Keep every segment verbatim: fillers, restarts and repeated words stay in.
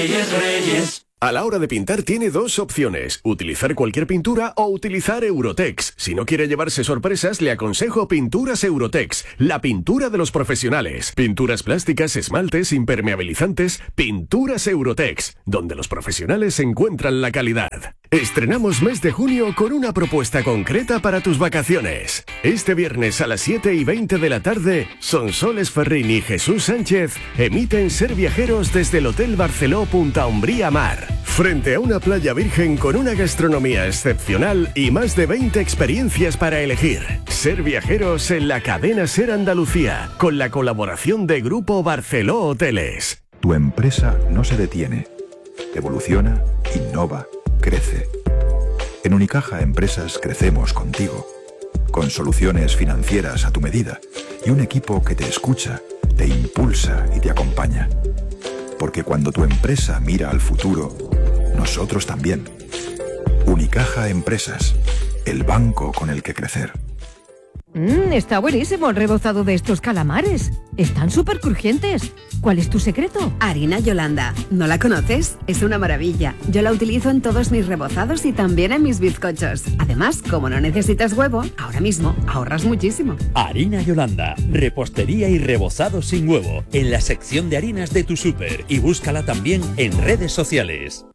Reyes, Reyes. A la hora de pintar tiene dos opciones, utilizar cualquier pintura o utilizar Eurotex. Si no quiere llevarse sorpresas, le aconsejo Pinturas Eurotex, la pintura de los profesionales. Pinturas plásticas, esmaltes, impermeabilizantes, Pinturas Eurotex, donde los profesionales encuentran la calidad. Estrenamos mes de junio con una propuesta concreta para tus vacaciones. Este viernes a las siete y veinte de la tarde, Sonsoles Ferrín y Jesús Sánchez emiten Ser Viajeros desde el Hotel Barceló Punta Umbría Mar. Frente a una playa virgen con una gastronomía excepcional y más de veinte experiencias para elegir. Ser Viajeros en la cadena Ser Andalucía, con la colaboración de Grupo Barceló Hoteles. Tu empresa no se detiene. Evoluciona, innova, crece. En Unicaja Empresas crecemos contigo, con soluciones financieras a tu medida y un equipo que te escucha, te impulsa y te acompaña. Porque cuando tu empresa mira al futuro, nosotros también. Unicaja Empresas, el banco con el que crecer. Mmm, está buenísimo el rebozado de estos calamares. Están súper crujientes. ¿Cuál es tu secreto? Harina Yolanda. ¿No la conoces? Es una maravilla. Yo la utilizo en todos mis rebozados y también en mis bizcochos. Además, como no necesitas huevo, ahora mismo ahorras muchísimo. Harina Yolanda. Repostería y rebozado sin huevo. En la sección de harinas de tu súper. Y búscala también en redes sociales.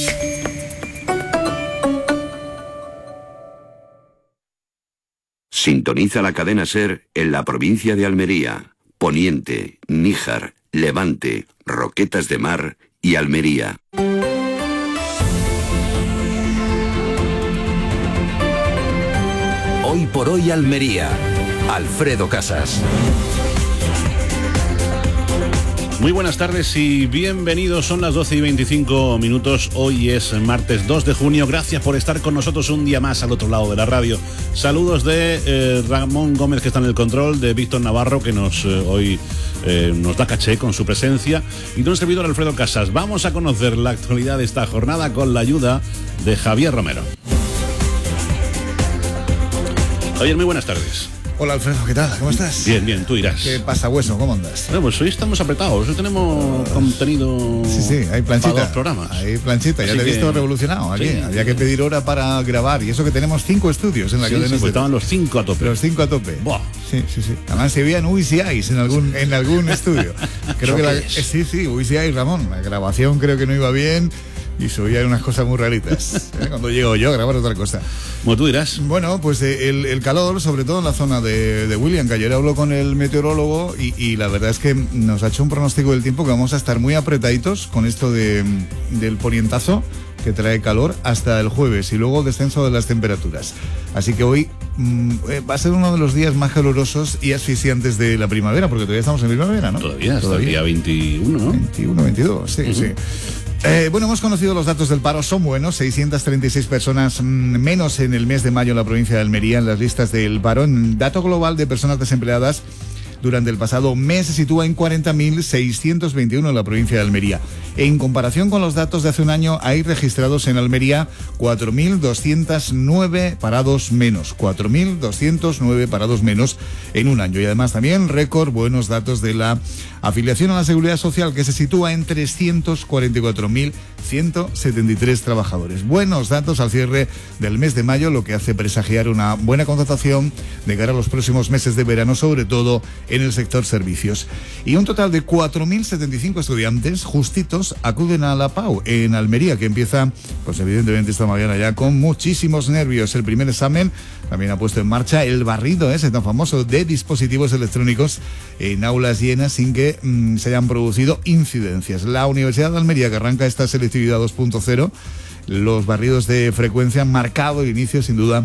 Sintoniza la cadena SER en la provincia de Almería, Poniente, Níjar, Levante, Roquetas de Mar y Almería. Hoy por hoy Almería. Alfredo Casas. Muy buenas tardes y bienvenidos, son las doce y veinticinco minutos, hoy es martes dos de junio, gracias por estar con nosotros un día más al otro lado de la radio. Saludos de eh, Ramón Gómez, que está en el control, de Víctor Navarro, que nos eh, hoy eh, nos da caché con su presencia, y de un servidor Alfredo Casas. Vamos a conocer la actualidad de esta jornada con la ayuda de Javier Romero. Javier, muy buenas tardes. Hola Alfredo, ¿qué tal? ¿Cómo estás? Bien, bien, tú irás. ¿Qué pasa, hueso? ¿Cómo andas? Bueno, pues hoy estamos apretados, hoy tenemos contenido. Sí, sí, hay planchita. Para dos programas. Hay planchita, ya Así te he visto que... revolucionado aquí. Sí, Había sí. que pedir hora para grabar, y eso que tenemos cinco estudios en la Sí, cadena. sí, pues estaban los cinco a tope. Los cinco a tope. Buah. Sí, sí, sí. Además se veían U C Is en algún, en algún estudio. Creo que la, eh, sí, sí, U C I, Ramón. La grabación creo que no iba bien. Y subían unas cosas muy raritas. ¿eh? Cuando llego yo a grabar otra cosa. Como tú dirás. Bueno, pues eh, el, el calor, sobre todo en la zona de, de William, que ayer habló con el meteorólogo y, y la verdad es que nos ha hecho un pronóstico del tiempo que vamos a estar muy apretaditos con esto de, del ponientazo que trae calor hasta el jueves y luego descenso de las temperaturas. Así que hoy mmm, va a ser uno de los días más calurosos y asfixiantes de la primavera, porque todavía estamos en primavera, ¿no? Todavía, hasta el día veintiuno, ¿no? veintiuno, veintidós, sí, uh-huh. sí. Eh, bueno, hemos conocido los datos del paro, son buenos, seiscientas treinta y seis personas mmm, menos en el mes de mayo en la provincia de Almería en las listas del paro. En dato global de personas desempleadas durante el pasado mes se sitúa en cuarenta mil seiscientos veintiuno en la provincia de Almería. En comparación con los datos de hace un año, hay registrados en Almería cuatro mil doscientos nueve parados menos. cuatro mil doscientos nueve parados menos en un año. Y además también récord buenos datos de la afiliación a la Seguridad Social, que se sitúa en trescientos cuarenta y cuatro mil ciento setenta y tres trabajadores. Buenos datos al cierre del mes de mayo, lo que hace presagiar una buena contratación de cara a los próximos meses de verano, sobre todo en el sector servicios. Y un total de cuatro mil setenta y cinco estudiantes justitos acuden a la PAU en Almería, que empieza, pues evidentemente esta mañana ya con muchísimos nervios. El primer examen también ha puesto en marcha el barrido ese tan famoso de dispositivos electrónicos en aulas llenas sin que mmm, se hayan producido incidencias. La Universidad de Almería, que arranca esta selectividad dos punto cero, los barridos de frecuencia han marcado el inicio sin duda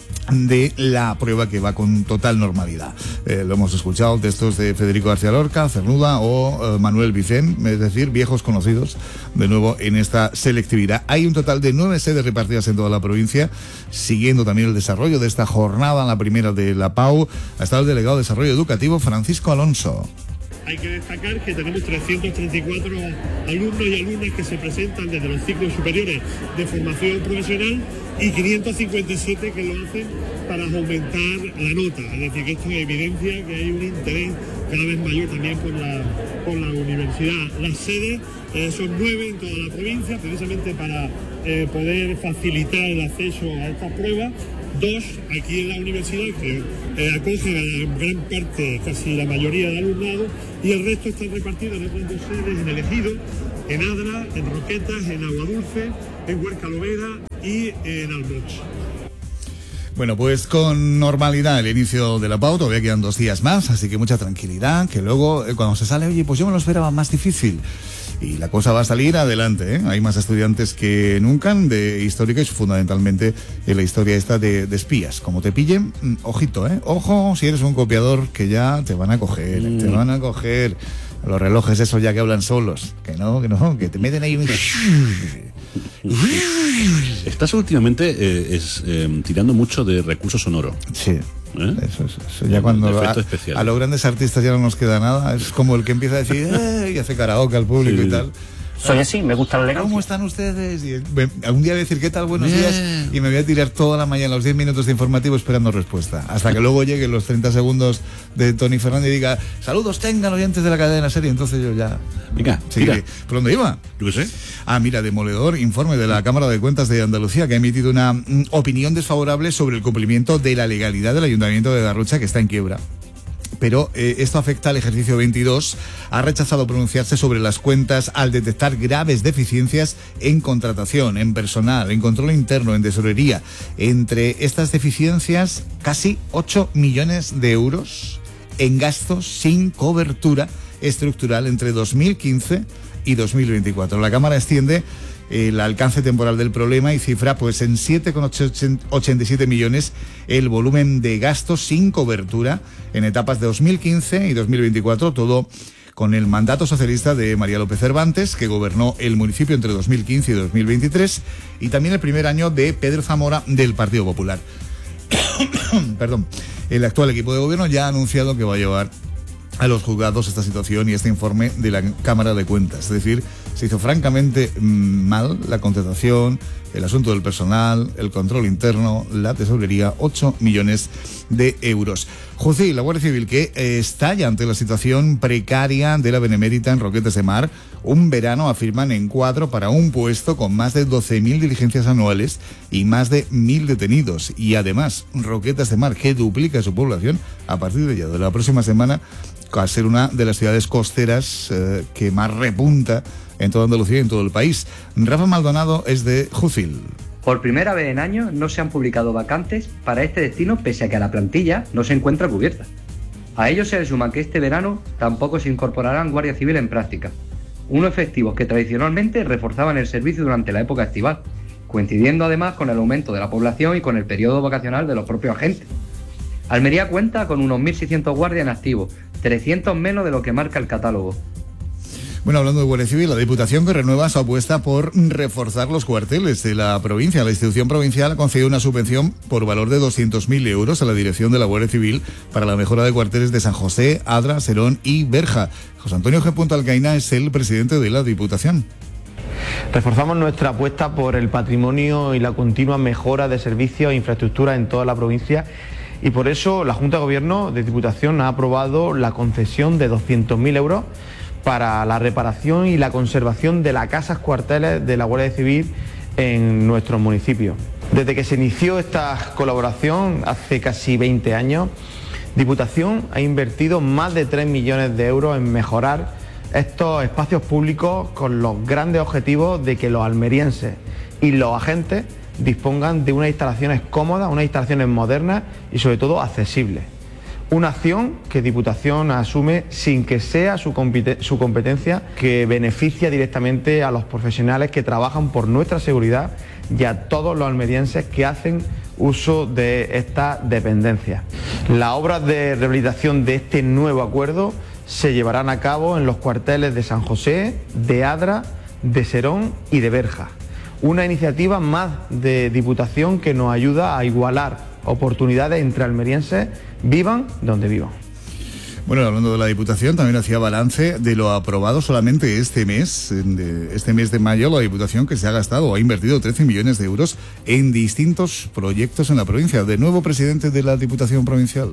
de la prueba, que va con total normalidad. Eh, lo hemos escuchado, textos de Federico García Lorca, Cernuda o eh, Manuel Vicent, es decir, viejos conocidos de nuevo en esta selectividad. Hay un total de nueve sedes repartidas en toda la provincia, siguiendo también el desarrollo de esta jornada, la primera de la PAU. Ha estado el delegado de Desarrollo Educativo, Francisco Alonso. Hay que destacar que tenemos trescientos treinta y cuatro alumnos y alumnas que se presentan desde los ciclos superiores de formación profesional y quinientos cincuenta y siete que lo hacen para aumentar la nota. Es decir, que esto evidencia que hay un interés cada vez mayor también por la, por la universidad. Las sedes eh, son nueve en toda la provincia, precisamente para eh, poder facilitar el acceso a estas pruebas. Dos aquí en la universidad, que eh, acogen a la gran parte, casi la mayoría del alumnado, y el resto están repartidos en otras dos sedes, en El Ejido, en Adra, en Roquetas, en Aguadulce, en Huerca Lovera y en Almoch. Bueno, pues con normalidad el inicio de la pauta, todavía quedan dos días más, así que mucha tranquilidad, que luego eh, cuando se sale, oye, pues yo me lo esperaba más difícil. Y la cosa va a salir adelante, ¿eh? Hay más estudiantes que nunca de histórica y fundamentalmente en la historia esta de, de espías. Como te pillen, ojito, ¿eh? Ojo si eres un copiador, que ya te van a coger, mm. te van a coger. Los relojes esos ya que hablan solos, que no, que no, que te meten ahí un... Estás últimamente eh, es, eh, tirando mucho de recurso sonoro. Sí. ¿Eh? Eso, eso, eso ya cuando a, a los grandes artistas ya no nos queda nada. Es como el que empieza a decir ¡eh! Y hace karaoke al público sí. y tal. Soy así, me gusta la elegancia. ¿Cómo están ustedes? Y me, algún día voy a decir ¿qué tal? Buenos Bien. días. Y me voy a tirar toda la mañana los diez minutos de informativo esperando respuesta. Hasta que luego lleguen los treinta segundos de Tony Fernández y diga saludos tengan oyentes de la cadena serie. Entonces yo ya... Venga, sí, ¿por dónde iba? Yo qué sé. Ah, mira, demoledor informe de la Cámara de Cuentas de Andalucía, que ha emitido una mm, opinión desfavorable sobre el cumplimiento de la legalidad del Ayuntamiento de Garrucha, que está en quiebra. Pero eh, esto afecta al ejercicio veintidós. Ha rechazado pronunciarse sobre las cuentas al detectar graves deficiencias en contratación, en personal, en control interno, en tesorería. Entre estas deficiencias, casi ocho millones de euros en gastos sin cobertura estructural entre dos mil quince y dos mil veinticuatro. La Cámara extiende el alcance temporal del problema y cifra pues en siete coma ochenta y siete millones el volumen de gastos sin cobertura en etapas de dos mil quince y dos mil veinticuatro, todo con el mandato socialista de María López Cervantes, que gobernó el municipio entre dos mil quince y dos mil veintitrés, y también el primer año de Pedro Zamora del Partido Popular. Perdón. El actual equipo de gobierno ya ha anunciado que va a llevar a los juzgados esta situación y este informe de la Cámara de Cuentas. Es decir, se hizo francamente mal la contratación, el asunto del personal, el control interno, la tesorería, ocho millones de euros. Juci, la Guardia Civil, que eh, estalla ante la situación precaria de la Benemérita en Roquetas de Mar. Un verano, afirman, en cuadro para un puesto con más de doce mil diligencias anuales y más de mil detenidos. Y además, Roquetas de Mar, que duplica su población a partir de ya de la próxima semana, a ser una de las ciudades costeras eh, que más repunta en toda Andalucía y en todo el país. Rafa Maldonado es de Jucil. Por primera vez en años no se han publicado vacantes para este destino, pese a que la plantilla no se encuentra cubierta. A ello se le suma que este verano tampoco se incorporarán Guardia Civil en práctica, unos efectivos que tradicionalmente reforzaban el servicio durante la época estival, coincidiendo además con el aumento de la población y con el periodo vacacional de los propios agentes. Almería cuenta con unos mil seiscientos guardias en activo, trescientos menos de lo que marca el catálogo. Bueno, hablando de Guardia Civil, la Diputación, que renueva su apuesta por reforzar los cuarteles de la provincia. La institución provincial ha concedido una subvención por valor de doscientos mil euros a la dirección de la Guardia Civil para la mejora de cuarteles de San José, Adra, Serón y Berja. José Antonio G. Alcaina es el presidente de la Diputación. Reforzamos nuestra apuesta por el patrimonio y la continua mejora de servicios e infraestructuras en toda la provincia, y por eso la Junta de Gobierno de Diputación ha aprobado la concesión de doscientos mil euros para la reparación y la conservación de las casas cuarteles de la Guardia Civil en nuestros municipios. Desde que se inició esta colaboración hace casi veinte años, Diputación ha invertido más de tres millones de euros en mejorar estos espacios públicos con los grandes objetivos de que los almerienses y los agentes dispongan de unas instalaciones cómodas, unas instalaciones modernas y sobre todo accesibles. Una acción que Diputación asume sin que sea su, su competencia, que beneficia directamente a los profesionales que trabajan por nuestra seguridad y a todos los almerienses que hacen uso de esta dependencia. Las obras de rehabilitación de este nuevo acuerdo se llevarán a cabo en los cuarteles de San José, de Adra, de Serón y de Berja. Una iniciativa más de Diputación que nos ayuda a igualar oportunidades entre almerienses, vivan donde vivan. Bueno, hablando de la Diputación, también hacía balance de lo aprobado solamente este mes, este mes de mayo, la Diputación, que se ha gastado o ha invertido trece millones de euros en distintos proyectos en la provincia. De nuevo, presidente de la Diputación Provincial.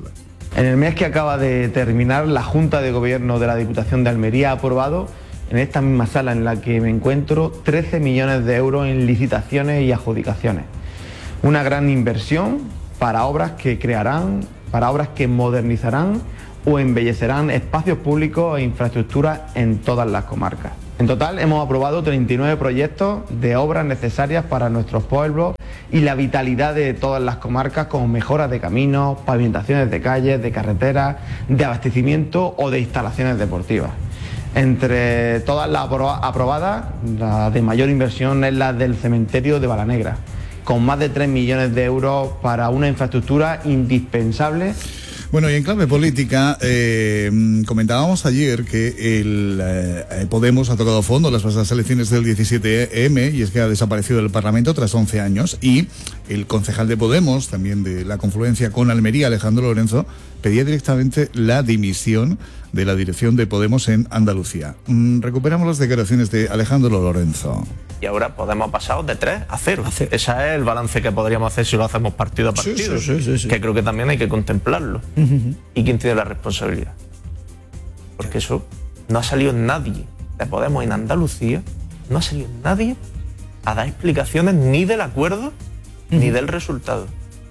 En el mes que acaba de terminar, la Junta de Gobierno de la Diputación de Almería ha aprobado, en esta misma sala en la que me encuentro, trece millones de euros en licitaciones y adjudicaciones. Una gran inversión para obras que crearán, para obras que modernizarán o embellecerán espacios públicos e infraestructuras en todas las comarcas. En total hemos aprobado treinta y nueve proyectos de obras necesarias para nuestros pueblos y la vitalidad de todas las comarcas, como mejoras de caminos, pavimentaciones de calles, de carreteras, de abastecimiento o de instalaciones deportivas. Entre todas las apro- aprobadas, la de mayor inversión es la del cementerio de Balanegra, con más de tres millones de euros para una infraestructura indispensable. Bueno, y en clave política, eh, comentábamos ayer que el eh, Podemos ha tocado fondo en las pasadas elecciones del diecisiete eme, y es que ha desaparecido del Parlamento tras once años, y el concejal de Podemos, también de la confluencia con Almería, Alejandro Lorenzo, pedía directamente la dimisión de la dirección de Podemos en Andalucía. Mm, recuperamos las declaraciones de Alejandro Lorenzo. Y ahora Podemos ha pasado de tres a cero. Ese es el balance que podríamos hacer si lo hacemos partido a partido. Sí, sí, sí, sí. Que creo que también hay que contemplarlo. Uh-huh. ¿Y quién tiene la responsabilidad? Porque eso no ha salido nadie de Podemos en Andalucía, no ha salido nadie a dar explicaciones ni del acuerdo uh-huh. ni del resultado.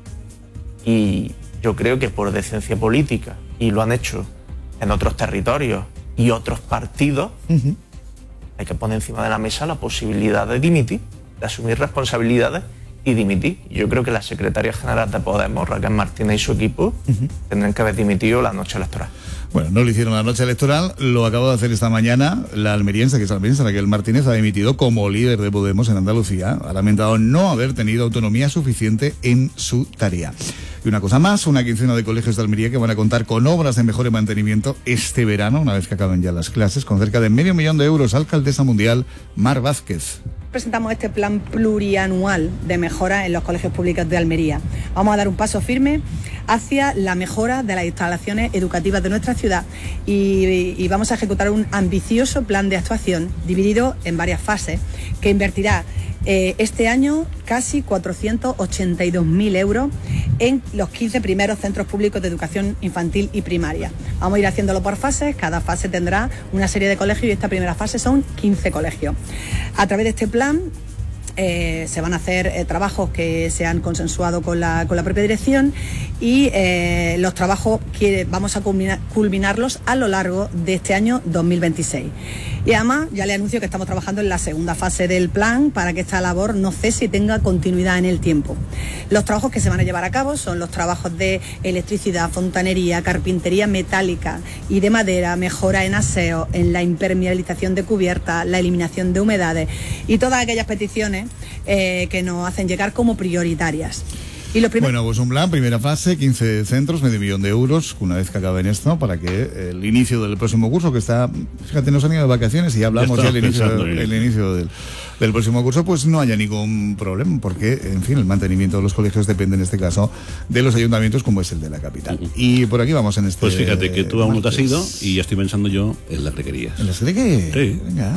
Y yo creo que por decencia política, y lo han hecho en otros territorios y otros partidos, uh-huh. hay que poner encima de la mesa la posibilidad de dimitir, de asumir responsabilidades y dimitir. Yo creo que la secretaria general de Podemos, Raquel Martínez y su equipo, uh-huh. tendrán que haber dimitido la noche electoral. Bueno, no lo hicieron la noche electoral, lo acabo de hacer esta mañana. La almeriense, que es almeriense, Raquel Martínez, ha dimitido como líder de Podemos en Andalucía. Ha lamentado no haber tenido autonomía suficiente en su tarea. Y una cosa más, una quincena de colegios de Almería que van a contar con obras de mejor mantenimiento este verano, una vez que acaben ya las clases, con cerca de medio millón de euros. Alcaldesa mundial, Mar Vázquez. Presentamos este plan plurianual de mejora en los colegios públicos de Almería. Vamos a dar un paso firme hacia la mejora de las instalaciones educativas de nuestra ciudad y, y vamos a ejecutar un ambicioso plan de actuación dividido en varias fases que invertirá eh, este año casi cuatrocientos ochenta y dos mil euros en los quince primeros centros públicos de educación infantil y primaria. Vamos a ir haciéndolo por fases, cada fase tendrá una serie de colegios y esta primera fase son quince colegios. A través de este plan Eh, se van a hacer eh, trabajos que se han consensuado con la, con la propia dirección y eh, los trabajos que vamos a culminar, culminarlos a lo largo de este año dos mil veintiséis. Y además ya le anuncio que estamos trabajando en la segunda fase del plan para que esta labor no cese y tenga continuidad en el tiempo. Los trabajos que se van a llevar a cabo son los trabajos de electricidad, fontanería, carpintería metálica y de madera, mejora en aseo, en la impermeabilización de cubierta, la eliminación de humedades y todas aquellas peticiones Eh, que nos hacen llegar como prioritarias. Y lo primer... Bueno, pues un plan, primera fase, quince centros, medio millón de euros, una vez que acaben esto, para que el inicio del próximo curso, que está, fíjate, nos han ido de vacaciones y ya hablamos ya, ya el inicio, el inicio del, del próximo curso, pues no haya ningún problema, porque, en fin, el mantenimiento de los colegios depende en este caso de los ayuntamientos, como es el de la capital. Uh-huh. Y por aquí vamos en este... Pues fíjate que tú aún no te has ido y ya estoy pensando yo en las greguerías. ¿En las greguerías? Sí. Venga.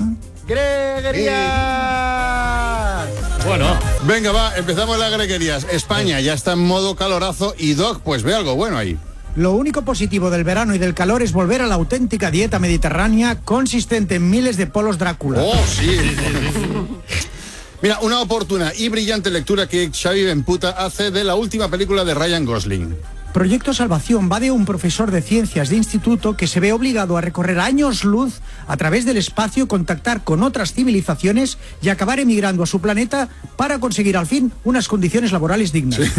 ¡Greguerías! Bueno. Venga, va, empezamos las greguerías. España ya está en modo calorazo y Doc, pues ve algo bueno ahí. Lo único positivo del verano y del calor es volver a la auténtica dieta mediterránea consistente en miles de polos Drácula. ¡Oh, sí! Mira, una oportuna y brillante lectura que Xavi Benputa hace de la última película de Ryan Gosling. Proyecto Salvación va de un profesor de ciencias de instituto que se ve obligado a recorrer años luz a través del espacio, contactar con otras civilizaciones y acabar emigrando a su planeta para conseguir al fin unas condiciones laborales dignas. Sí.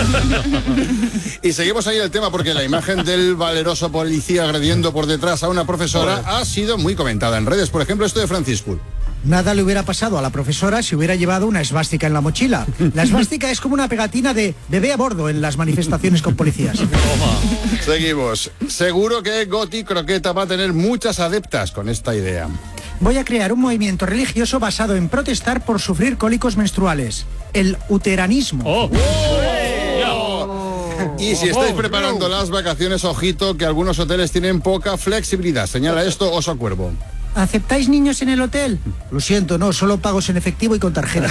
Y seguimos ahí el tema porque la imagen del valeroso policía agrediendo por detrás a una profesora ha sido muy comentada en redes. Por ejemplo, esto de Francisco. Nada le hubiera pasado a la profesora si hubiera llevado una esvástica en la mochila. La esvástica es como una pegatina de bebé a bordo en las manifestaciones con policías. Seguimos. Seguro que Goti Croqueta va a tener muchas adeptas con esta idea. Voy a crear un movimiento religioso basado en protestar por sufrir cólicos menstruales. El uteranismo. Oh. Oh. Y si estáis preparando las vacaciones, ojito que algunos hoteles tienen poca flexibilidad. Señala esto Oso Cuervo. ¿Aceptáis niños en el hotel? Lo siento, no, solo pagos en efectivo y con tarjeta.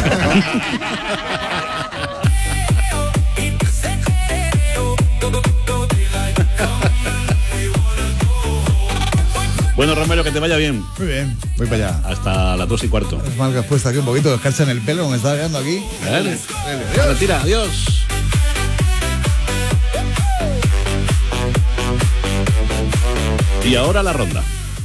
Bueno, Romero, que te vaya bien. Muy bien, voy para allá. Hasta las dos y cuarto. Es mal que has puesto aquí un poquito de escarcha en el pelo, me está quedando aquí. Dale. Dale, retira, adiós. Y ahora la ronda.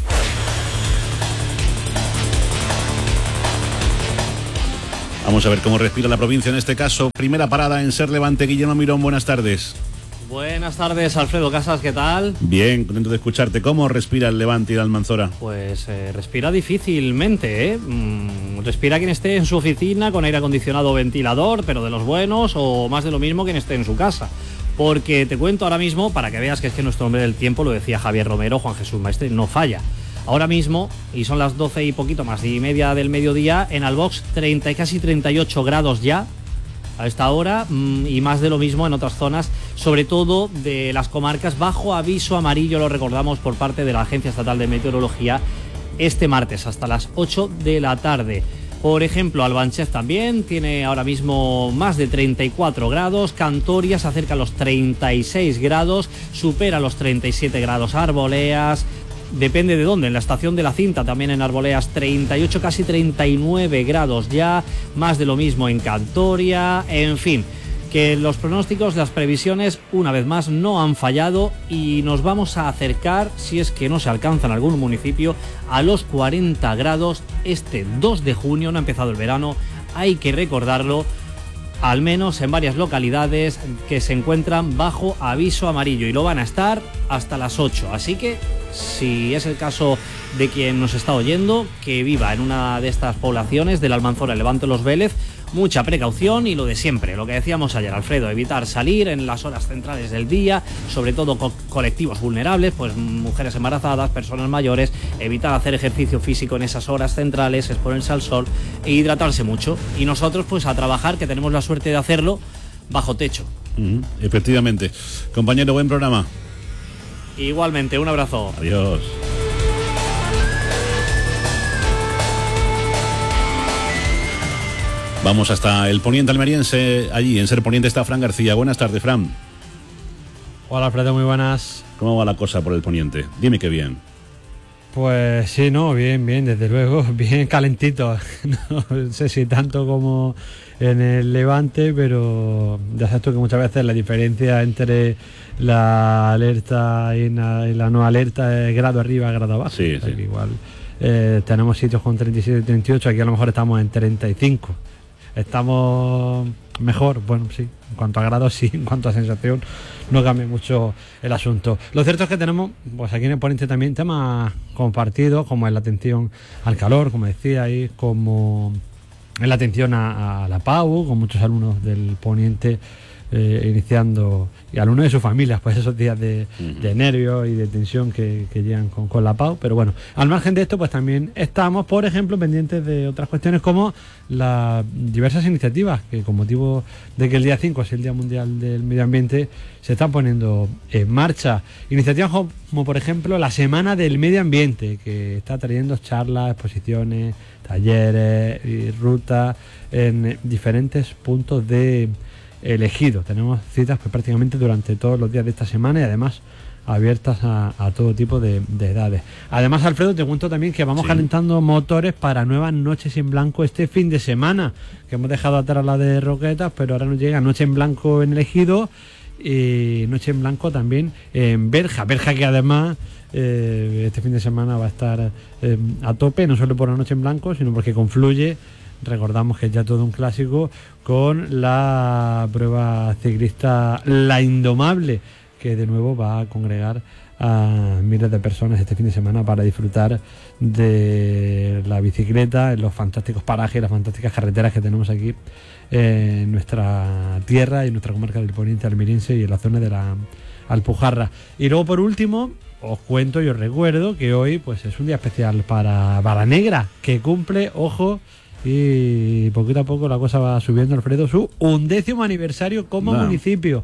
Vamos a ver cómo respira la provincia en este caso. Primera parada en Ser Levante. Guillermo Mirón, buenas tardes. Buenas tardes, Alfredo Casas, ¿qué tal? Bien, contento de escucharte. ¿Cómo respira el Levante y la Almanzora? Pues eh, respira difícilmente, ¿eh? Mm, respira quien esté en su oficina con aire acondicionado o ventilador, pero de los buenos, o más de lo mismo quien esté en su casa. Porque te cuento ahora mismo, para que veas que es que nuestro hombre del tiempo, lo decía Javier Romero, Juan Jesús Maestre, no falla. Ahora mismo, y son las doce y poquito más y media del mediodía, en Albox treinta y casi treinta y ocho grados ya a esta hora, y más de lo mismo en otras zonas, sobre todo de las comarcas bajo aviso amarillo, lo recordamos, por parte de la Agencia Estatal de Meteorología, este martes hasta las ocho de la tarde. Por ejemplo, Albanchez también tiene ahora mismo más de treinta y cuatro grados, Cantoria se acerca a los treinta y seis grados, supera los treinta y siete grados Arboleas, depende de dónde, en la estación de la Cinta también en Arboleas treinta y ocho, casi treinta y nueve grados ya, más de lo mismo en Cantoria, en fin, que los pronósticos, las previsiones una vez más no han fallado y nos vamos a acercar, si es que no se alcanza en algún municipio, a los cuarenta grados este dos de junio, no ha empezado el verano, hay que recordarlo, al menos en varias localidades que se encuentran bajo aviso amarillo y lo van a estar hasta las ocho, así que si es el caso de quien nos está oyendo, que viva en una de estas poblaciones del Almanzora, el Levante, Los Vélez, mucha precaución y lo de siempre, lo que decíamos ayer, Alfredo, evitar salir en las horas centrales del día, sobre todo co- colectivos vulnerables, pues mujeres embarazadas, personas mayores, evitar hacer ejercicio físico en esas horas centrales, exponerse al sol e hidratarse mucho. Y nosotros pues a trabajar, que tenemos la suerte de hacerlo bajo techo. Uh-huh. Efectivamente. Compañero, buen programa. Igualmente, un abrazo. Adiós. Vamos hasta el poniente almeriense, allí en Ser Poniente está Fran García. Buenas tardes, Fran. Hola, Alfredo, muy buenas. ¿Cómo va la cosa por el poniente? Dime que bien. Pues sí, no, bien, bien, desde luego, bien calentito. No sé si tanto como en el Levante, pero ya sabes tú que muchas veces la diferencia entre la alerta y la, y la no alerta es grado arriba, grado abajo. Sí, sí. Igual eh, tenemos sitios con treinta y siete, treinta y ocho, aquí a lo mejor estamos en treinta y cinco. Estamos mejor, bueno, sí, en cuanto a grados sí, en cuanto a sensación no cambia mucho el asunto. Lo cierto es que tenemos, pues aquí en el Poniente también temas compartidos, como es la atención al calor, como decía ahí, como es la atención a, a la P A U, con muchos alumnos del Poniente eh, iniciando, y alumnos de sus familias, pues esos días de, uh-huh. de nervios y de tensión que, que llegan con, con la P A U. Pero bueno, al margen de esto, pues también estamos, por ejemplo, pendientes de otras cuestiones como las diversas iniciativas que, con motivo de que el día cinco es el Día Mundial del Medio Ambiente, se están poniendo en marcha. Iniciativas como, como por ejemplo la Semana del Medio Ambiente, que está trayendo charlas, exposiciones, talleres y rutas en diferentes puntos de elegido. Tenemos citas pues prácticamente durante todos los días de esta semana y además abiertas a, a todo tipo de, de edades. Además, Alfredo, te cuento también que vamos sí. calentando motores para nuevas noches en blanco este fin de semana, que hemos dejado atrás la de Roquetas, pero ahora nos llega Noche en Blanco en el Ejido y Noche en Blanco también en Berja. Berja que además eh, este fin de semana va a estar eh, a tope, no solo por la Noche en Blanco, sino porque confluye, recordamos que es ya todo un clásico, con la prueba ciclista La Indomable, que de nuevo va a congregar a miles de personas este fin de semana para disfrutar de la bicicleta en los fantásticos parajes y las fantásticas carreteras que tenemos aquí en nuestra tierra y en nuestra comarca del Poniente almeriense y en la zona de la Alpujarra. Y luego, por último, os cuento y os recuerdo que hoy pues es un día especial para Balanegra, que cumple, ojo, y poquito a poco la cosa va subiendo, Alfredo, su undécimo aniversario como no. municipio.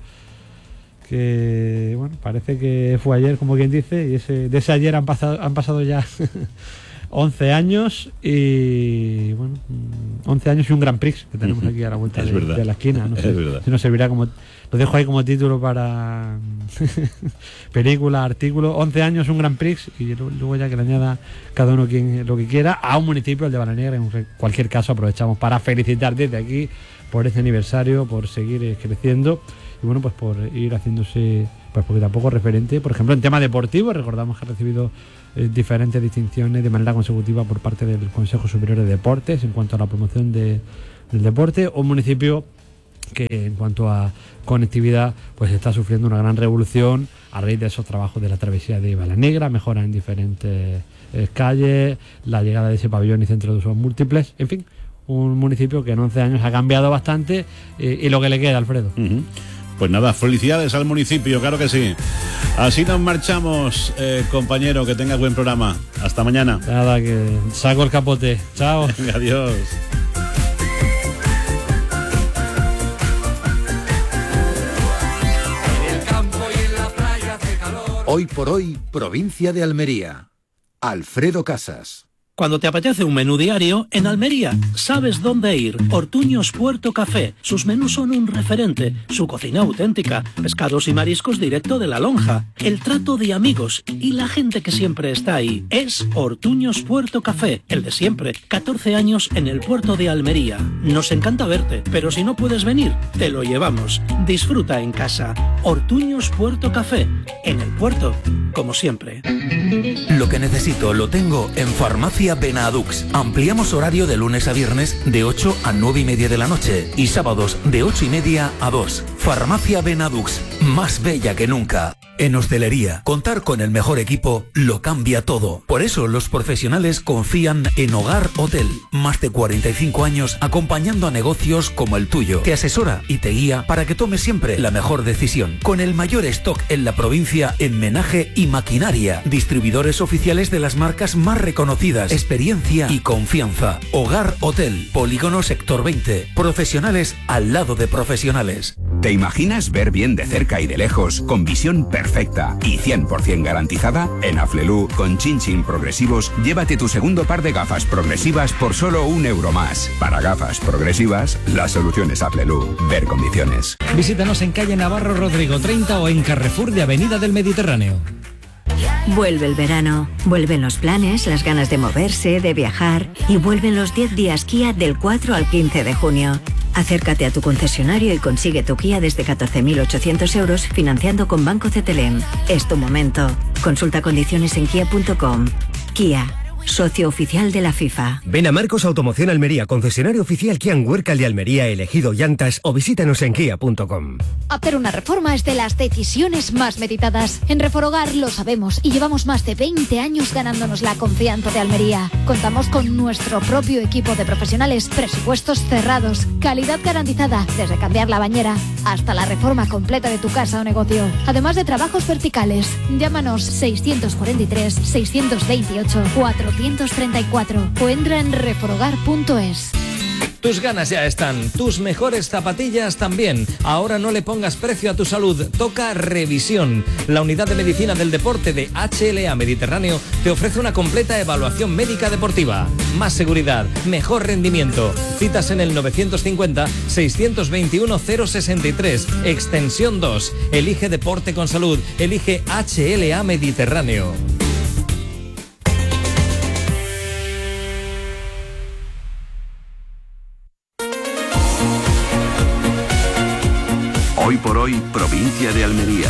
Que bueno, parece que fue ayer, como quien dice, y ese, de ese ayer han pasado, han pasado ya once años y bueno, once años y un Grand Prix que tenemos aquí a la vuelta de, de la esquina. No sé es verdad. si nos servirá como... Lo dejo ahí como título para película, artículo. once años, un Grand Prix, y luego ya que le añada cada uno quien lo que quiera a un municipio, el de Balanegra. En cualquier caso, aprovechamos para felicitar desde aquí por este aniversario, por seguir creciendo y bueno, pues por ir haciéndose pues poquito a poco referente. Por ejemplo, en tema deportivo, recordamos que ha recibido eh, diferentes distinciones de manera consecutiva por parte del Consejo Superior de Deportes en cuanto a la promoción de, del deporte. Un municipio que en cuanto a conectividad pues está sufriendo una gran revolución a raíz de esos trabajos de la travesía de Balanegra, mejora en diferentes eh, calles, la llegada de ese pabellón y centro de usos múltiples, en fin, un municipio que en once años ha cambiado bastante eh, y lo que le queda, Alfredo. Uh-huh. Pues nada, felicidades al municipio, claro que sí. Así nos marchamos, eh, compañero, que tengas buen programa. Hasta mañana. Nada, que saco el capote. Chao. Adiós. Hoy por hoy, provincia de Almería. Alfredo Casas. Cuando te apetece un menú diario, en Almería sabes dónde ir. Ortuños Puerto Café. Sus menús son un referente. Su cocina auténtica. Pescados y mariscos directo de la lonja. El trato de amigos y la gente que siempre está ahí. Es Ortuños Puerto Café, el de siempre. catorce años en el puerto de Almería. Nos encanta verte, pero si no puedes venir, te lo llevamos. Disfruta en casa. Ortuños Puerto Café. En el puerto, como siempre. Lo que necesito lo tengo en Farmacia Benadux. Ampliamos horario de lunes a viernes de ocho a nueve y media de la noche y sábados de ocho y media a dos. Farmacia Benadux, más bella que nunca. En hostelería, contar con el mejor equipo lo cambia todo. Por eso los profesionales confían en Hogar Hotel. Más de cuarenta y cinco años acompañando a negocios como el tuyo. Te asesora y te guía para que tomes siempre la mejor decisión. Con el mayor stock en la provincia en menaje y maquinaria. Distribuidores oficiales de las marcas más reconocidas. Experiencia y confianza. Hogar Hotel. Polígono Sector veinte. Profesionales al lado de profesionales. ¿Te imaginas ver bien de cerca y de lejos con visión perfecta y cien por ciento garantizada? En Aflelu, con Chin Chin Progresivos, llévate tu segundo par de gafas progresivas por solo un euro más. Para gafas progresivas, la solución es Aflelu. Ver condiciones. Visítanos en calle Navarro Rodrigo treinta o en Carrefour de Avenida del Mediterráneo. Vuelve el verano, vuelven los planes, las ganas de moverse, de viajar y vuelven los diez días Kia del cuatro al quince de junio. Acércate a tu concesionario y consigue tu Kia desde catorce mil ochocientos euros financiando con Banco C T L M. Es tu momento. Consulta condiciones en kia punto com. Kia, socio oficial de la FIFA. Ven a Marcos Automoción Almería, concesionario oficial Kia en Huércal de Almería, elegido llantas, o visítanos en kia punto com. Hacer una reforma es de las decisiones más meditadas. En Reforogar lo sabemos y llevamos más de veinte años ganándonos la confianza de Almería. Contamos con nuestro propio equipo de profesionales, presupuestos cerrados, calidad garantizada, desde cambiar la bañera hasta la reforma completa de tu casa o negocio. Además de trabajos verticales, llámanos seiscientos cuarenta y tres, seiscientos veintiocho, cuatrocientos treinta y cuatro o entra en reforogar punto es. Tus ganas ya están, tus mejores zapatillas también. Ahora no le pongas precio a tu salud, toca revisión. La unidad de medicina del deporte de H L A Mediterráneo te ofrece una completa evaluación médica deportiva. Más seguridad, mejor rendimiento. Citas en el novecientos cincuenta, seiscientos veintiuno, cero sesenta y tres, extensión dos. Elige deporte con salud, elige H L A Mediterráneo. Hoy por hoy, provincia de Almería.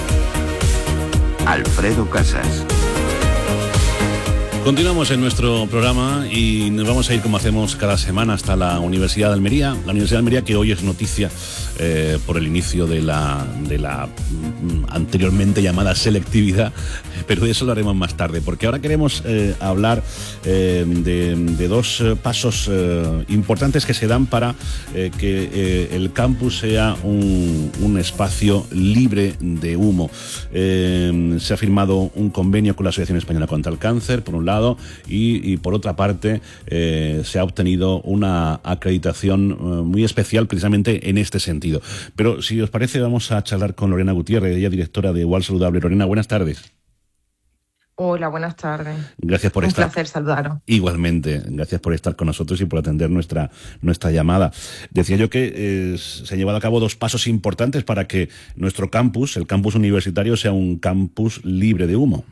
Alfredo Casas. Continuamos en nuestro programa y nos vamos a ir, como hacemos cada semana, hasta la Universidad de Almería. La Universidad de Almería, que hoy es noticia eh, por el inicio de la, de la mm, anteriormente llamada selectividad, pero de eso lo haremos más tarde, porque ahora queremos eh, hablar eh, de, de dos eh, pasos eh, importantes que se dan para eh, que eh, el campus sea un, un espacio libre de humo. Eh, se ha firmado un convenio con la Asociación Española contra el Cáncer, por un lado, Y, y por otra parte eh, se ha obtenido una acreditación eh, muy especial precisamente en este sentido. Pero si os parece, vamos a charlar con Lorena Gutiérrez, ella directora de Igual Saludable. Lorena, buenas tardes. Hola, buenas tardes. Gracias por Un estar. Un placer saludaros. Igualmente, gracias por estar con nosotros y por atender nuestra, nuestra llamada. Decía yo que eh, se han llevado a cabo dos pasos importantes para que nuestro campus, el campus universitario, sea un campus libre de humo.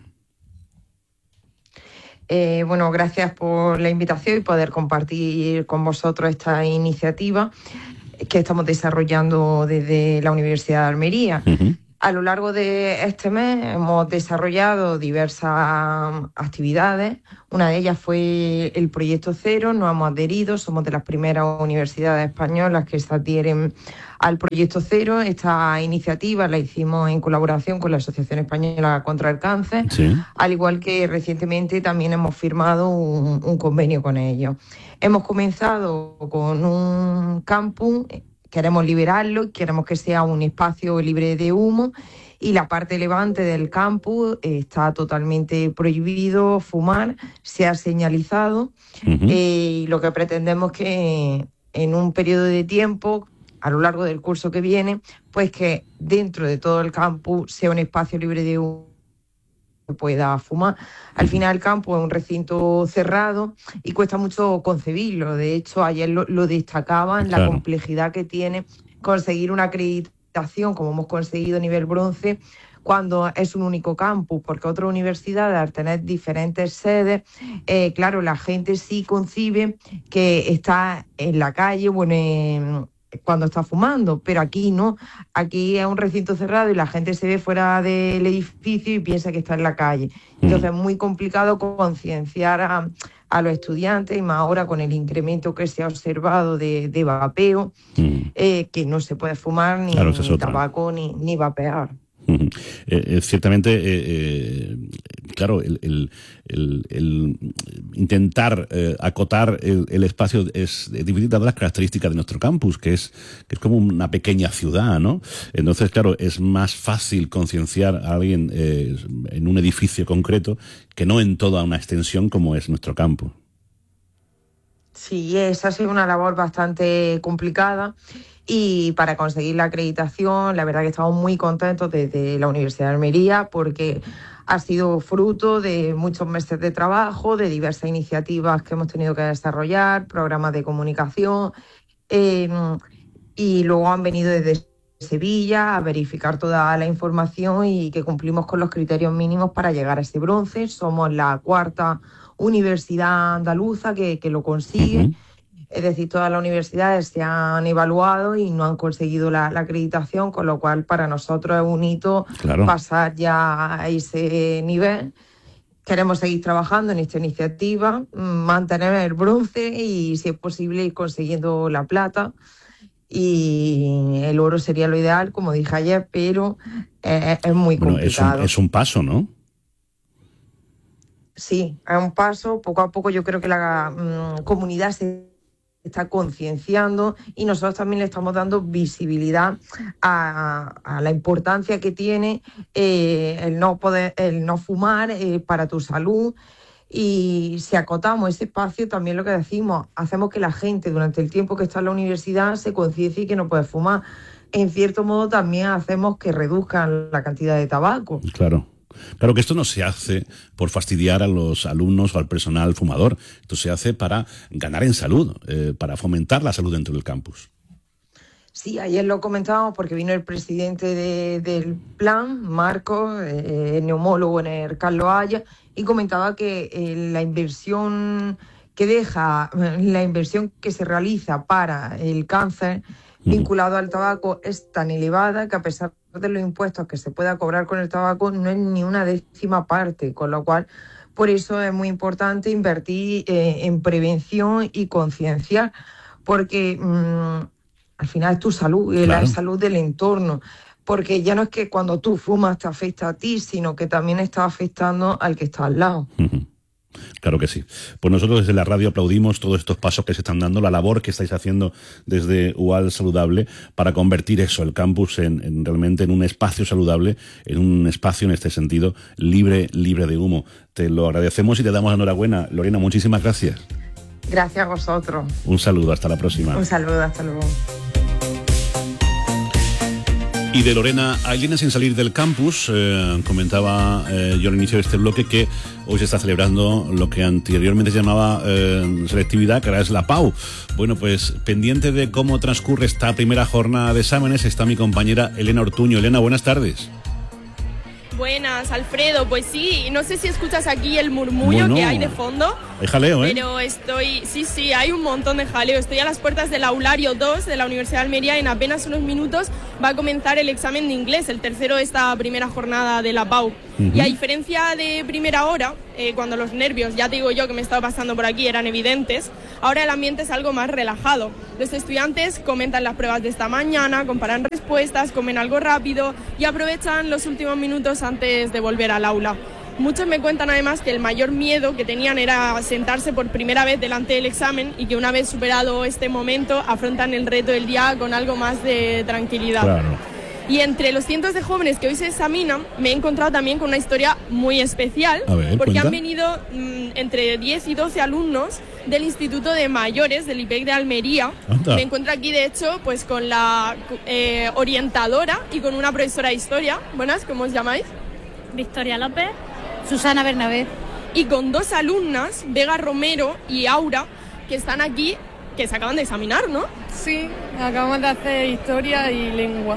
Eh, bueno, gracias por la invitación y poder compartir con vosotros esta iniciativa que estamos desarrollando desde la Universidad de Almería. Uh-huh. A lo largo de este mes hemos desarrollado diversas actividades. Una de ellas fue el Proyecto Cero. Nos hemos adherido, somos de las primeras universidades españolas que se adhieren al Proyecto Cero. Esta iniciativa la hicimos en colaboración con la Asociación Española contra el Cáncer, sí. Al igual que recientemente también hemos firmado un, un convenio con ellos. Hemos comenzado con un campus. Queremos liberarlo, queremos que sea un espacio libre de humo y la parte levante del campus está totalmente prohibido fumar, se ha señalizado uh-huh. eh, y lo que pretendemos es que en un periodo de tiempo, a lo largo del curso que viene, pues que dentro de todo el campus sea un espacio libre de humo que pueda fumar. Al final el campo es un recinto cerrado y cuesta mucho concebirlo. De hecho, ayer lo, lo destacaban, claro. La complejidad que tiene conseguir una acreditación, como hemos conseguido a nivel bronce, cuando es un único campus, porque otras universidades, al tener diferentes sedes, eh, claro, la gente sí concibe que está en la calle, bueno, en, cuando está fumando, pero aquí no, aquí es un recinto cerrado y la gente se ve fuera del edificio y piensa que está en la calle. Entonces es muy complicado concienciar a, a los estudiantes, y más ahora con el incremento que se ha observado de, de vapeo, mm. eh, que no se puede fumar ni, claro, ni tabaco ni, ni vapear. Uh-huh. Eh, eh, ciertamente, eh, eh, claro, el, el, el, el intentar eh, acotar el, el espacio es difícil dadas las características de nuestro campus, que es, que es como una pequeña ciudad, ¿no? Entonces, claro, es más fácil concienciar a alguien eh, en un edificio concreto que no en toda una extensión como es nuestro campus. Sí, esa ha sido una labor bastante complicada. Y para conseguir la acreditación, la verdad que estamos muy contentos desde la Universidad de Almería porque ha sido fruto de muchos meses de trabajo, de diversas iniciativas que hemos tenido que desarrollar, programas de comunicación, eh, y luego han venido desde Sevilla a verificar toda la información y que cumplimos con los criterios mínimos para llegar a ese bronce. Somos la cuarta universidad andaluza que, que lo consigue. Uh-huh. Es decir, todas las universidades se han evaluado y no han conseguido la, la acreditación, con lo cual para nosotros es un hito claro. pasar ya a ese nivel. Queremos seguir trabajando en esta iniciativa, mantener el bronce y, si es posible, ir consiguiendo la plata. Y el oro sería lo ideal, como dije ayer, pero es, es muy bueno, complicado. Es un, es un paso, ¿no? Sí, es un paso. Poco a poco yo creo que la um, comunidad se está concienciando y nosotros también le estamos dando visibilidad a, a la importancia que tiene eh, el no poder, el no fumar eh, para tu salud. Y si acotamos ese espacio, también lo que decimos, hacemos que la gente durante el tiempo que está en la universidad se conciencie que no puede fumar. En cierto modo también hacemos que reduzcan la cantidad de tabaco. Claro. Claro que esto no se hace por fastidiar a los alumnos o al personal fumador. Esto se hace para ganar en salud, eh, para fomentar la salud dentro del campus. Sí, ayer lo comentábamos porque vino el presidente de, del plan, Marcos, eh, neumólogo en el Carlos Haya, y comentaba que eh, la inversión que deja, la inversión que se realiza para el cáncer vinculado al tabaco es tan elevada que, a pesar de los impuestos que se pueda cobrar con el tabaco, no es ni una décima parte, con lo cual por eso es muy importante invertir eh, en prevención y concienciar, porque mmm, al final es tu salud, claro. La salud del entorno, porque ya no es que cuando tú fumas te afecta a ti, sino que también está afectando al que está al lado. Uh-huh. Claro que sí. Pues nosotros desde la radio aplaudimos todos estos pasos que se están dando, la labor que estáis haciendo desde U A L Saludable para convertir eso, el campus, en, en realmente en un espacio saludable, en un espacio en este sentido libre, libre de humo. Te lo agradecemos y te damos enhorabuena. Lorena, muchísimas gracias. Gracias a vosotros. Un saludo, hasta la próxima. Un saludo, hasta luego. Y de Lorena a Elena sin salir del campus, eh, comentaba eh, yo al inicio de este bloque que hoy se está celebrando lo que anteriormente se llamaba eh, selectividad, que ahora es la P A U. Bueno, pues pendiente de cómo transcurre esta primera jornada de exámenes está mi compañera Elena Ortuño. Elena, buenas tardes. Buenas, Alfredo. Pues sí, no sé si escuchas aquí el murmullo bueno, que hay de fondo. Hay jaleo, ¿eh? Pero estoy, sí, sí, hay un montón de jaleo. Estoy a las puertas del aulario dos de la Universidad de Almería y en apenas unos minutos va a comenzar el examen de inglés, el tercero de esta primera jornada de la P A U. Uh-huh. Y a diferencia de primera hora, eh, cuando los nervios, ya te digo yo que me estaba pasando por aquí, eran evidentes, ahora el ambiente es algo más relajado. Los estudiantes comentan las pruebas de esta mañana, comparan respuestas, comen algo rápido y aprovechan los últimos minutos antes de volver al aula. Muchos me cuentan además que el mayor miedo que tenían era sentarse por primera vez delante del examen y que una vez superado este momento afrontan el reto del día con algo más de tranquilidad. Claro. Y entre los cientos de jóvenes que hoy se examinan, me he encontrado también con una historia muy especial, A ver, porque cuenta. han venido mmm, entre diez y doce alumnos del Instituto de Mayores del I P E C de Almería. Anda. Me encuentro aquí, de hecho, pues con la eh, orientadora y con una profesora de historia. Buenas, ¿cómo os llamáis? Victoria López. Susana Bernabé. Y con dos alumnas, Vega Romero y Aura, que están aquí, que se acaban de examinar, ¿no? Sí, acabamos de hacer historia y lengua.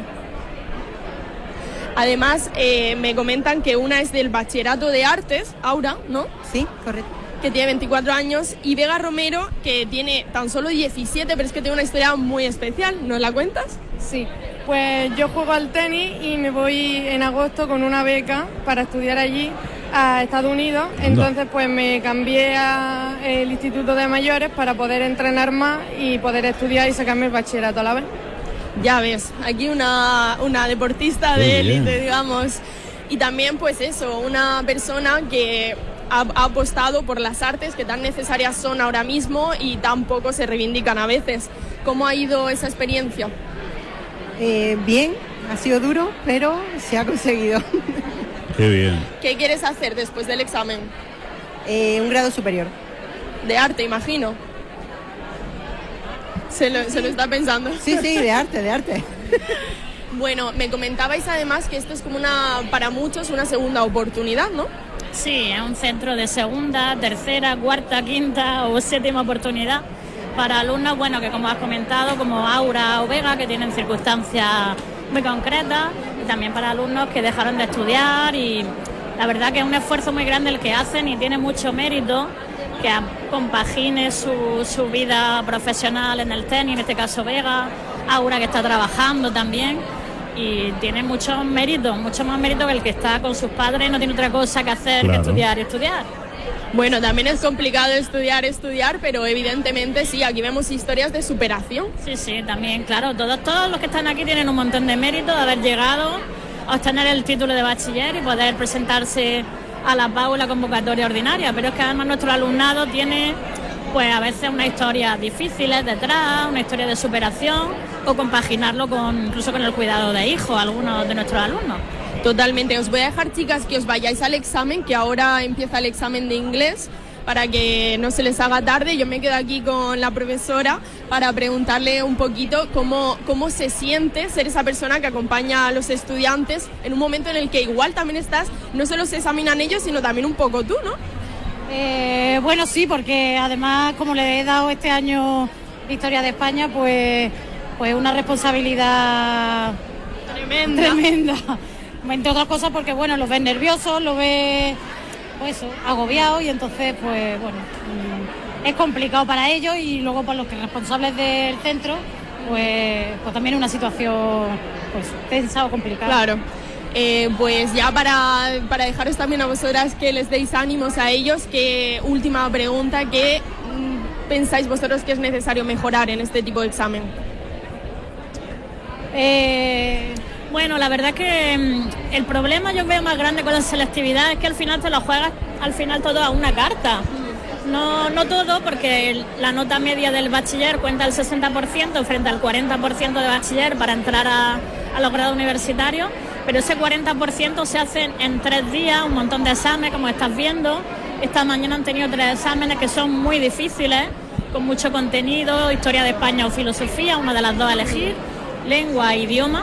Además, eh, me comentan que una es del Bachillerato de Artes, Aura, ¿no? Sí, correcto. Que tiene veinticuatro años, y Vega Romero, que tiene tan solo diecisiete, pero es que tiene una historia muy especial. ¿Nos la cuentas? Sí, pues yo juego al tenis y me voy en agosto con una beca para estudiar allí a Estados Unidos. Entonces pues me cambié al Instituto de Mayores para poder entrenar más y poder estudiar y sacarme el bachillerato a la vez. Ya ves, aquí una, una deportista de élite, digamos. Y también pues eso, una persona que ha, ha apostado por las artes que tan necesarias son ahora mismo y tampoco se reivindican a veces. ¿Cómo ha ido esa experiencia? Eh, bien, ha sido duro, pero se ha conseguido. Qué bien. ¿Qué quieres hacer después del examen? Eh, un grado superior. De arte, imagino. Se lo, se lo está pensando. Sí, sí, de arte, de arte. Bueno, me comentabais además que esto es como una, para muchos, una segunda oportunidad, ¿no? Sí, es un centro de segunda, tercera, cuarta, quinta o séptima oportunidad para alumnos, bueno, que como has comentado, como Aura o Vega, que tienen circunstancias muy concretas, y también para alumnos que dejaron de estudiar, y la verdad que es un esfuerzo muy grande el que hacen y tiene mucho mérito que compagine su, su vida profesional en el tenis, en este caso Vega, Aura que está trabajando también, y tiene mucho mérito, mucho más mérito que el que está con sus padres y no tiene otra cosa que hacer claro. que estudiar y estudiar. Bueno, también es complicado estudiar, estudiar, pero evidentemente sí, aquí vemos historias de superación. Sí, sí, también, claro, todos, todos los que están aquí tienen un montón de mérito de haber llegado a obtener el título de bachiller y poder presentarse a la P A U en la convocatoria ordinaria, pero es que además nuestro alumnado tiene pues a veces unas historias difíciles detrás, una historia de superación, o compaginarlo con incluso con el cuidado de hijos, algunos de nuestros alumnos. Totalmente. Os voy a dejar, chicas, que os vayáis al examen, que ahora empieza el examen de inglés, para que no se les haga tarde. Yo me quedo aquí con la profesora para preguntarle un poquito cómo, cómo se siente ser esa persona que acompaña a los estudiantes en un momento en el que igual también estás, no solo se examinan ellos, sino también un poco tú, ¿no? Eh, bueno, sí, porque además, como le he dado este año Historia de España, pues, pues una responsabilidad tremenda. tremenda. Entre otras cosas porque, bueno, los ves nerviosos, los ves, pues, agobiados, y entonces, pues, bueno, es complicado para ellos, y luego para los que responsables del centro, pues, pues también una situación, pues, tensa o complicada. Claro. Eh, pues ya para, para dejaros también a vosotras que les deis ánimos a ellos, que última pregunta, ¿qué mm, pensáis vosotros que es necesario mejorar en este tipo de examen? Eh, bueno, la verdad que mm, el problema yo veo más grande con la selectividad es que al final te lo juegas al final todo a una carta. No, no todo, porque la nota media del bachiller cuenta el sesenta por ciento frente al cuarenta por ciento de bachiller para entrar a, a los grados universitarios, pero ese cuarenta por ciento se hace en tres días, un montón de exámenes, como estás viendo. Esta mañana han tenido tres exámenes que son muy difíciles, con mucho contenido, historia de España o filosofía, una de las dos a elegir, lengua e idioma,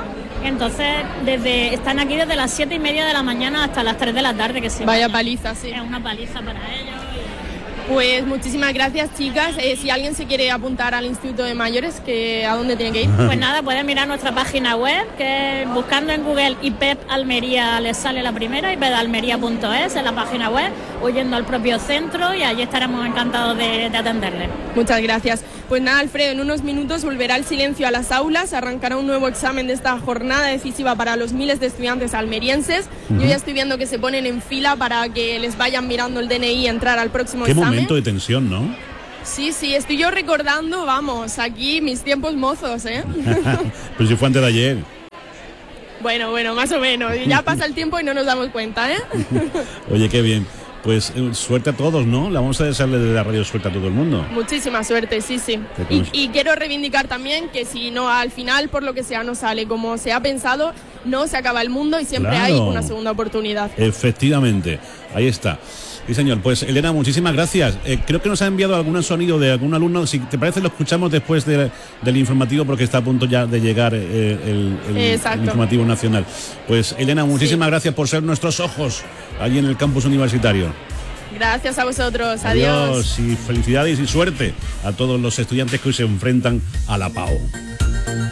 Entonces, desde están aquí desde las siete y media de la mañana hasta las tres de la tarde, que se Vaya vayan. paliza, sí. Es una paliza para ellos. Pues muchísimas gracias, chicas. Eh, si alguien se quiere apuntar al Instituto de Mayores, que ¿a dónde tiene que ir? Pues nada, pueden mirar nuestra página web, que buscando en Google I P E P Almería les sale la primera, i p e p almería punto es, en la página web, o yendo al propio centro, y allí estaremos encantados de, de atenderles. Muchas gracias. Pues nada, Alfredo, en unos minutos volverá el silencio a las aulas, arrancará un nuevo examen de esta jornada decisiva para los miles de estudiantes almerienses. Uh-huh. Yo ya estoy viendo que se ponen en fila para que les vayan mirando el D N I y entrar al próximo Qué examen. Qué momento de tensión, ¿no? Sí, sí, estoy yo recordando, vamos, aquí mis tiempos mozos, ¿eh? Pero si fue antes de ayer. Bueno, bueno, más o menos. Ya pasa el tiempo y no nos damos cuenta, ¿eh? Oye, qué bien. Pues eh, suerte a todos, ¿no? La vamos a desearle de la radio suerte a todo el mundo. Muchísima suerte, sí, sí. Y, y quiero reivindicar también que si no, al final, por lo que sea, no sale como se ha pensado, no se acaba el mundo y siempre Claro. hay una segunda oportunidad. Efectivamente, ahí está. Sí, señor. Pues, Elena, muchísimas gracias. Eh, creo que nos ha enviado algún sonido de algún alumno. Si te parece, lo escuchamos después de, del informativo, porque está a punto ya de llegar eh, el, el, el informativo nacional. Pues, Elena, muchísimas sí. gracias por ser nuestros ojos allí en el campus universitario. Gracias a vosotros. Adiós. Adiós y felicidades y suerte a todos los estudiantes que hoy se enfrentan a la P A O.